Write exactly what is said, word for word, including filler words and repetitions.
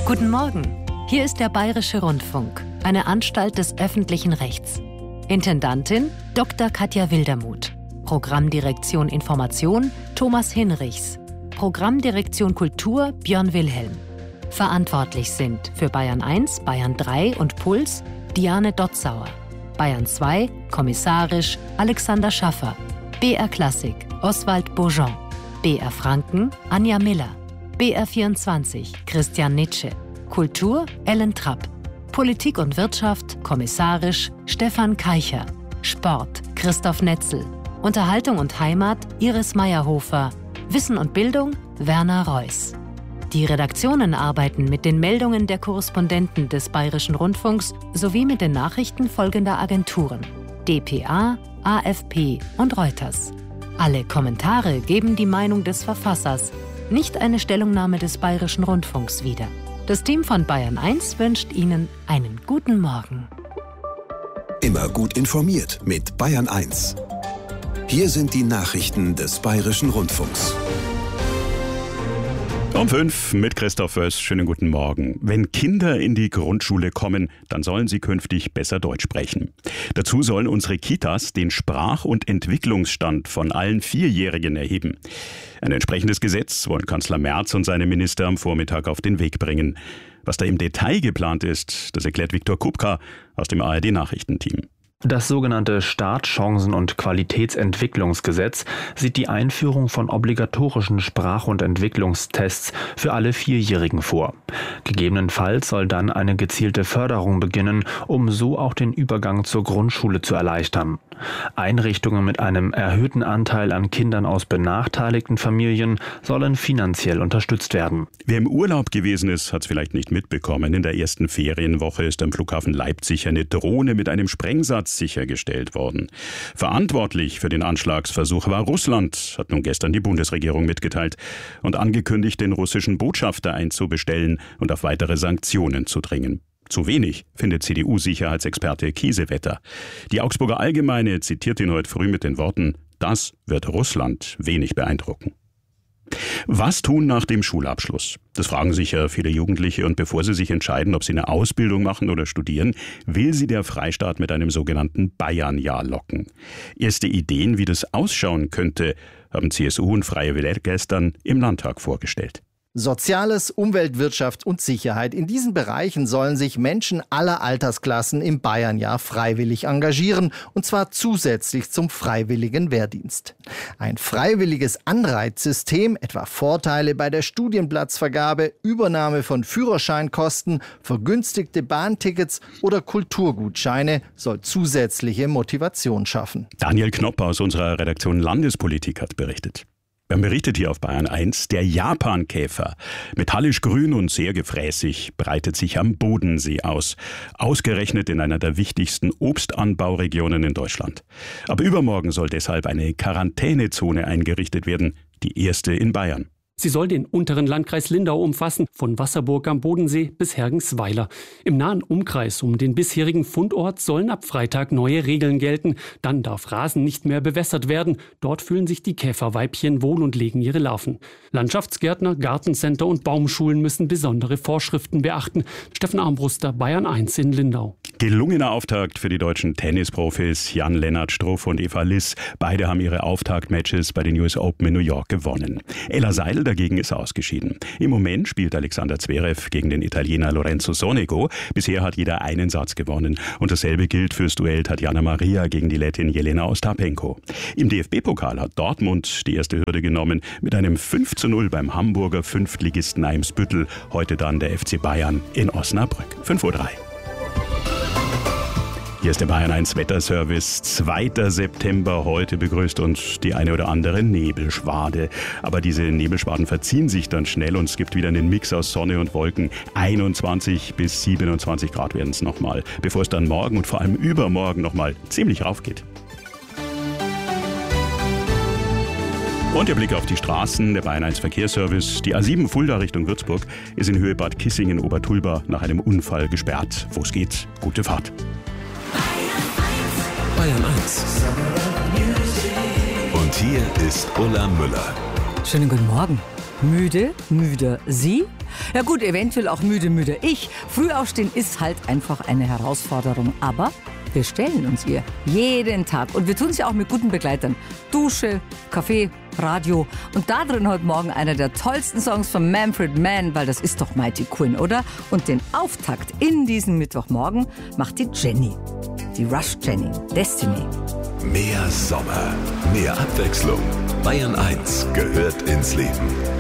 Guten Morgen. Hier ist der Bayerische Rundfunk, eine Anstalt des öffentlichen Rechts. Intendantin Doktor Katja Wildermuth. Programmdirektion Information Thomas Hinrichs. Programmdirektion Kultur Björn Wilhelm. Verantwortlich sind für Bayern eins, Bayern drei und Puls Diane Dotzauer. Bayern zwei, kommissarisch Alexander Schaffer. B R Klassik Oswald Bourgeon. B R Franken Anja Miller. B R vierundzwanzig Christian Nitsche. Kultur Ellen Trapp. Politik und Wirtschaft kommissarisch Stefan Keicher. Sport Christoph Netzel. Unterhaltung und Heimat Iris Meyerhofer. Wissen und Bildung Werner Reuss. Die Redaktionen arbeiten mit den Meldungen der Korrespondenten des Bayerischen Rundfunks sowie mit den Nachrichten folgender Agenturen: D P A, A F P und Reuters. Alle Kommentare geben die Meinung des Verfassers, nicht eine Stellungnahme des Bayerischen Rundfunks wieder. Das Team von Bayern eins wünscht Ihnen einen guten Morgen. Immer gut informiert mit Bayern eins. Hier sind die Nachrichten des Bayerischen Rundfunks. Um fünf mit Christoph Wöss. Schönen guten Morgen. Wenn Kinder in die Grundschule kommen, dann sollen sie künftig besser Deutsch sprechen. Dazu sollen unsere Kitas den Sprach- und Entwicklungsstand von allen Vierjährigen erheben. Ein entsprechendes Gesetz wollen Kanzler Merz und seine Minister am Vormittag auf den Weg bringen. Was da im Detail geplant ist, das erklärt Viktor Kupka aus dem A R D-Nachrichtenteam. Das sogenannte Startchancen- und Qualitätsentwicklungsgesetz sieht die Einführung von obligatorischen Sprach- und Entwicklungstests für alle Vierjährigen vor. Gegebenenfalls soll dann eine gezielte Förderung beginnen, um so auch den Übergang zur Grundschule zu erleichtern. Einrichtungen mit einem erhöhten Anteil an Kindern aus benachteiligten Familien sollen finanziell unterstützt werden. Wer im Urlaub gewesen ist, hat es vielleicht nicht mitbekommen. In der ersten Ferienwoche ist am Flughafen Leipzig eine Drohne mit einem Sprengsatz sichergestellt worden. Verantwortlich für den Anschlagsversuch war Russland, hat nun gestern die Bundesregierung mitgeteilt und angekündigt, den russischen Botschafter einzubestellen und auf weitere Sanktionen zu dringen. Zu wenig, findet C D U-Sicherheitsexperte Kiesewetter. Die Augsburger Allgemeine zitiert ihn heute früh mit den Worten: Das wird Russland wenig beeindrucken. Was tun nach dem Schulabschluss? Das fragen sich ja viele Jugendliche, und bevor sie sich entscheiden, ob sie eine Ausbildung machen oder studieren, will sie der Freistaat mit einem sogenannten Bayernjahr locken. Erste Ideen, wie das ausschauen könnte, haben C S U und Freie Wähler gestern im Landtag vorgestellt. Soziales, Umwelt, Wirtschaft und Sicherheit. In diesen Bereichen sollen sich Menschen aller Altersklassen im Bayernjahr freiwillig engagieren, und zwar zusätzlich zum freiwilligen Wehrdienst. Ein freiwilliges Anreizsystem, etwa Vorteile bei der Studienplatzvergabe, Übernahme von Führerscheinkosten, vergünstigte Bahntickets oder Kulturgutscheine, soll zusätzliche Motivation schaffen. Daniel Knopp aus unserer Redaktion Landespolitik hat berichtet. Wir haben berichtet hier auf Bayern eins, der Japankäfer, metallisch grün und sehr gefräßig, breitet sich am Bodensee aus. Ausgerechnet in einer der wichtigsten Obstanbauregionen in Deutschland. Aber übermorgen soll deshalb eine Quarantänezone eingerichtet werden, die erste in Bayern. Sie soll den unteren Landkreis Lindau umfassen, von Wasserburg am Bodensee bis Hergensweiler. Im nahen Umkreis um den bisherigen Fundort sollen ab Freitag neue Regeln gelten. Dann darf Rasen nicht mehr bewässert werden. Dort fühlen sich die Käferweibchen wohl und legen ihre Larven. Landschaftsgärtner, Gartencenter und Baumschulen müssen besondere Vorschriften beachten. Steffen Armbruster, Bayern eins in Lindau. Gelungener Auftakt für die deutschen Tennisprofis Jan-Lennart Struff und Eva Liss. Beide haben ihre Auftaktmatches bei den U S Open in New York gewonnen. Ella Seidel dagegen ist ausgeschieden. Im Moment spielt Alexander Zverev gegen den Italiener Lorenzo Sonego. Bisher hat jeder einen Satz gewonnen. Und dasselbe gilt fürs Duell Tatjana Maria gegen die Lettin Jelena Ostapenko. Im D F B-Pokal hat Dortmund die erste Hürde genommen mit einem fünf zu null beim Hamburger Fünftligisten Eimsbüttel. Heute dann der F C Bayern in Osnabrück. fünf Uhr drei. Hier ist der Bayern eins Wetterservice. zweiter September. Heute begrüßt uns die eine oder andere Nebelschwade. Aber diese Nebelschwaden verziehen sich dann schnell und es gibt wieder einen Mix aus Sonne und Wolken. einundzwanzig bis siebenundzwanzig Grad werden es nochmal, bevor es dann morgen und vor allem übermorgen nochmal ziemlich raufgeht. Und der Blick auf die Straßen, der Bayern eins Verkehrsservice. Die A sieben Fulda Richtung Würzburg ist in Höhe Bad Kissingen-Obertulba nach einem Unfall gesperrt. Wo es geht, gute Fahrt. Bayern eins. Und hier ist Ulla Müller. Schönen guten Morgen. Müde, müder Sie? Ja gut, eventuell auch müde, müder ich. Frühaufstehen ist halt einfach eine Herausforderung, aber wir stellen uns ihr jeden Tag und wir tun es ja auch mit guten Begleitern. Dusche, Kaffee, Radio und da drin heute Morgen einer der tollsten Songs von Manfred Mann, weil das ist doch Mighty Quinn, oder? Und den Auftakt in diesem Mittwochmorgen macht die Jenny, die Rush Jenny, Destiny. Mehr Sommer, mehr Abwechslung. Bayern eins gehört ins Leben.